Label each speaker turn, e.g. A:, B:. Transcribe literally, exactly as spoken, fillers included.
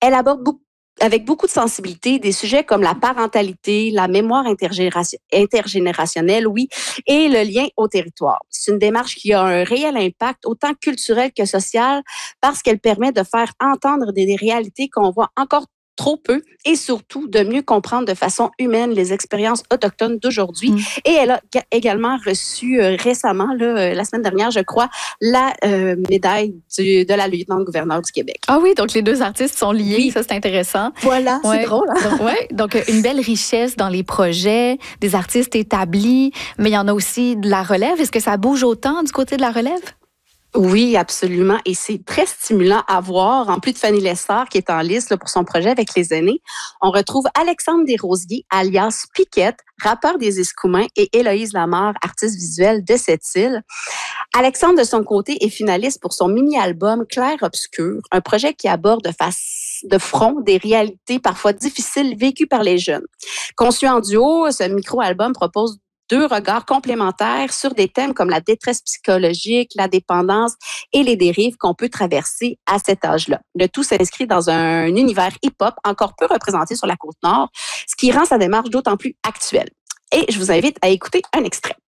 A: Elle aborde beaucoup avec beaucoup de sensibilité, des sujets comme la parentalité, la mémoire intergénération- intergénérationnelle, oui, et le lien au territoire. C'est une démarche qui a un réel impact, autant culturel que social, parce qu'elle permet de faire entendre des, des réalités qu'on voit encore trop peu et surtout de mieux comprendre de façon humaine les expériences autochtones d'aujourd'hui.
B: Mm.
A: Et elle a ga- également reçu euh, récemment, là, euh, la semaine dernière, je crois, la euh, médaille du- de la lieutenant-gouverneur du Québec.
B: Ah oui, donc les deux artistes sont liés,
A: Oui.
B: ça c'est intéressant.
A: Voilà,
B: Ouais.
A: c'est drôle. Hein?
B: Donc, ouais, donc une belle richesse dans les projets, des artistes établis, mais il y en a aussi de la relève. Est-ce que ça bouge autant du côté de la relève?
A: Oui, absolument. Et c'est très stimulant à voir. En plus de Fanny Lessard, qui est en liste là, pour son projet avec les aînés, on retrouve Alexandre Desrosiers, alias Piquette, rappeur des Escoumins, et Héloïse Lamarre, artiste visuelle de cette île. Alexandre, de son côté, est finaliste pour son mini-album Clair Obscur, un projet qui aborde de face de front des réalités parfois difficiles vécues par les jeunes. Conçu en duo, ce micro-album propose deux regards complémentaires sur des thèmes comme la détresse psychologique, la dépendance et les dérives qu'on peut traverser à cet âge-là. Le tout s'inscrit dans un univers hip-hop encore peu représenté sur la Côte-Nord, ce qui rend sa démarche d'autant plus actuelle. Et je vous invite à écouter un extrait.